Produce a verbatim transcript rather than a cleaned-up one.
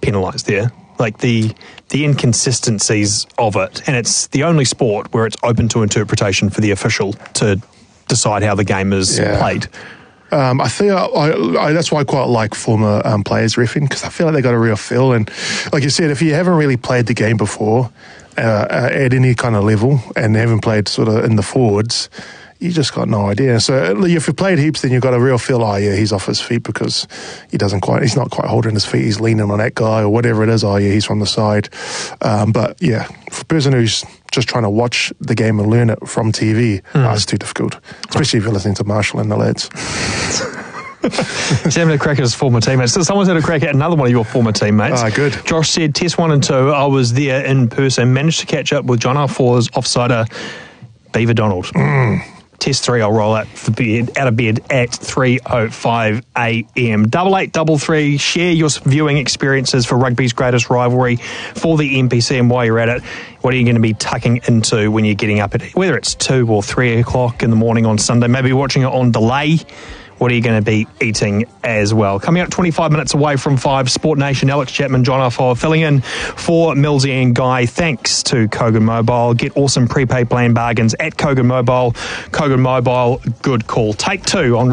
penalised there. Like the the inconsistencies of it, and it's the only sport where it's open to interpretation for the official to decide how the game is Yeah. played. Um, I feel I, I, that's why I quite like former um, players reffing, because I feel like they got a real feel. And like you said, if you haven't really played the game before uh, uh, at any kind of level and haven't played sort of in the forwards, you just got no idea. So if you played heaps, then you've got a real feel. Oh yeah, he's off his feet because he doesn't quite. He's not quite holding his feet. He's leaning on that guy or whatever it is. Oh yeah, he's from the side. Um, but yeah, for a person who's just trying to watch the game and learn it from T V, mm. oh, it's too difficult. Especially if you're listening to Marshall and the lads. He's having a crack at his former teammates. So someone's had a crack at another one of your former teammates. Ah, good. Josh said, test one and two, I was there in person, managed to catch up with John R four's offsider, Beaver Donald. Mm. Test three, I'll roll out the bed, out of bed at three oh five a.m. Double eight, double three, share your viewing experiences for rugby's greatest rivalry for the N P C, and while you're at it, what are you going to be tucking into when you're getting up at, whether it's two or three o'clock in the morning on Sunday, maybe watching it on delay. What are you going to be eating as well? Coming up twenty-five minutes away from five, Sport Nation, Alex Chapman, John Arfoa, filling in for Millsy and Guy. Thanks to Kogan Mobile. Get awesome prepaid plan bargains at Kogan Mobile. Kogan Mobile, good call. Take two on